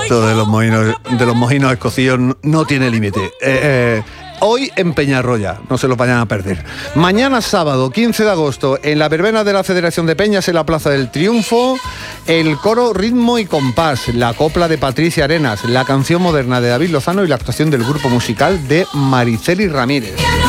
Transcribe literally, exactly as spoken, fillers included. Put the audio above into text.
Esto de los mojinos, de los mojinos escocillos no, no tiene límite. Eh, eh, hoy en Peñarroya, no se los vayan a perder. Mañana sábado, quince de agosto, en la verbena de la Federación de Peñas, en la Plaza del Triunfo, el coro Ritmo y Compás, la copla de Patricia Arenas, la canción moderna de David Lozano y la actuación del grupo musical de Mariceli Ramírez.